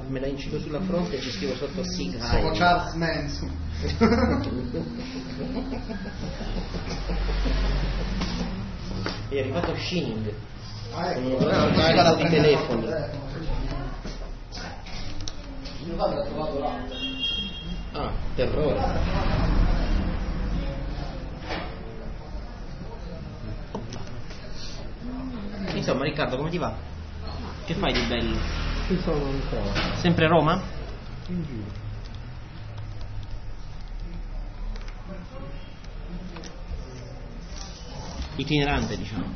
me la incido sulla fronte e ci scrivo sotto Sig Heil. Sono Charles Manson. È arrivato Shining con un da di telefoni. Mio padre l'ha trovato là. Ah, terrore. Insomma, Riccardo, come ti va? Che fai di bello? Ci sono ancora. Sempre a Roma? In giro. Itinerante, diciamo.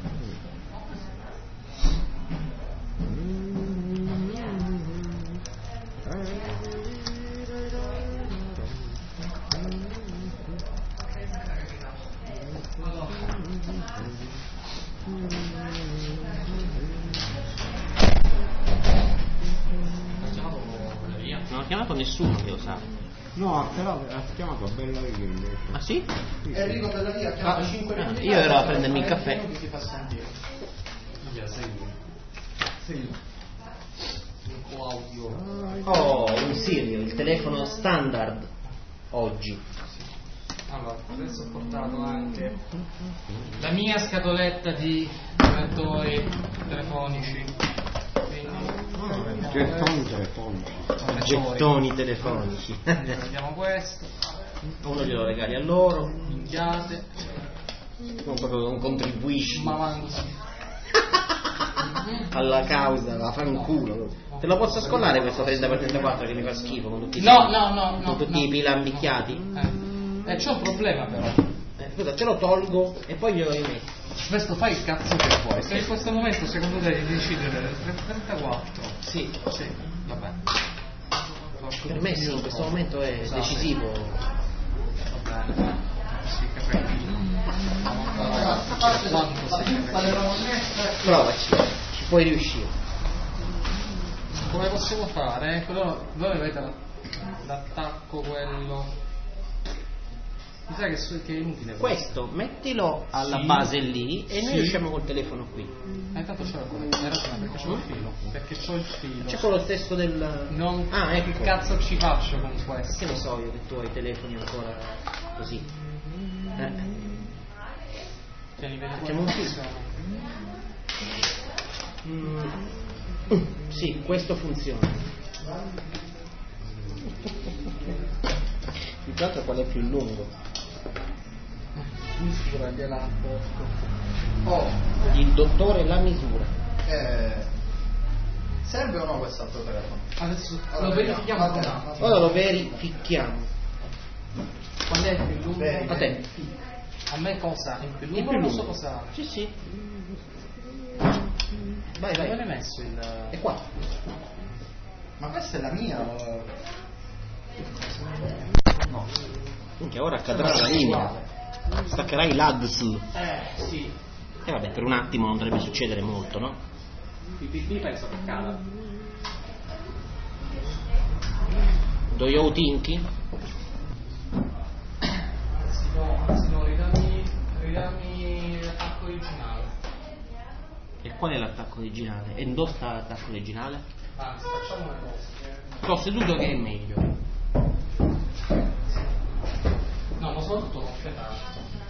Non ha chiamato nessuno che lo sa. No, però ha chiamato Bella Via invece. Ah sì? Sì. Enrico Bellavia ha chiamato 5 minuti. Io ero a prendermi il caffè. Si fa sentire. Sì. Audio. Oh, un Sirio, il telefono standard oggi. Allora, adesso ho portato anche la mia scatoletta di connettori telefonici. Gettoni telefonici. Gettoni telefonici. Abbiamo questo, Uno glielo regali a loro, minchiate, non contribuisci ma manco. alla causa, la fanculo. Te lo posso scollare questo 30x34 che mi fa schifo con tutti No, tutti i pili ambicchiati? C'ho un problema però. Scusa, te lo tolgo e poi glielo rimetti. Questo fai il cazzo che vuoi. Se in questo momento secondo te di decidere del 34. Sì, Sì, vabbè. per me sì, in questo momento è decisivo. Va bene. Sì, capelli. Quanto sei Provaci, ci puoi riuscire. Come possiamo fare? Voi avete l'attacco quello. Mi sa che è inutile Questo mettilo alla Sì. base lì e noi Sì. usciamo col telefono qui. Intanto c'è la connessione, hai ragione, perché c'ho il filo. Perché c'ho il filo. C'è quello stesso del. Non. Ah, ecco. Che cazzo ci faccio con Che questo? ne so io che tu hai i telefoni ancora così. Tieni, vedi Facciamo un come filo. funziona. Sì, questo funziona. Più che altro qual è più lungo? Misura gliela porto. Oh, Il dottore la misura. serve o no quest'altro telefono? Adesso Allora, lo verifichiamo va un bene, attimo. va bene. Ora lo verifichiamo. Quando è il più lungo? Bene. A te. A me cosa? Il più Il lungo più non lungo. so cosa. Sì, sì. Vai, Dove vai. l'hai messo il. È qua. Ma questa è la mia? No. Minchia, ora accadrà la linea. Staccherai l'ADSL. Sì. E vabbè, per un attimo non dovrebbe succedere molto, no? PPP penso che cada. Do you think? Anzi no, ridammi l'attacco originale. E qual è l'attacco originale? E dove sta l'attacco originale? Anzi, facciamo una cosa. Sto seduto che è meglio. No, ma soprattutto non fiatato.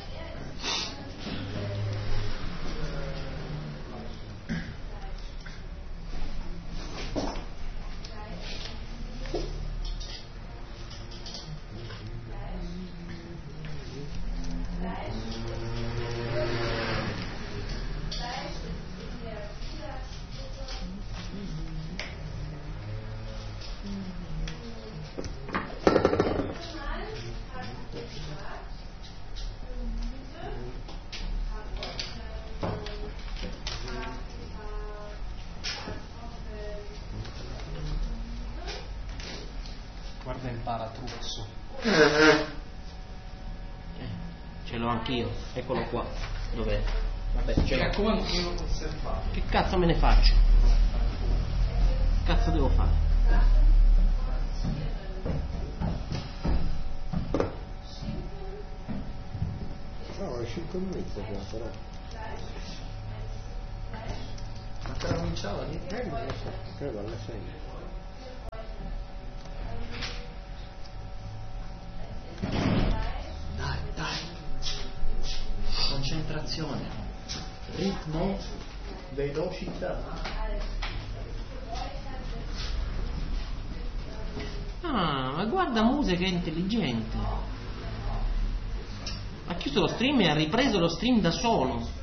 Guarda il paratruzzo. Ce l'ho anch'io. Eccolo qua. Dov'è? Vabbè, ce Cioè, l'ho. come non conservato? Che cazzo me ne faccio? Che cazzo devo fare? No, è 5 minuti già, però. Ma te la cominciava lì? Non lo so, credo alle 6. Attenzione. Ritmo velocità. Ah, ma guarda Muse che è intelligente. Ha chiuso lo stream e ha ripreso lo stream da solo.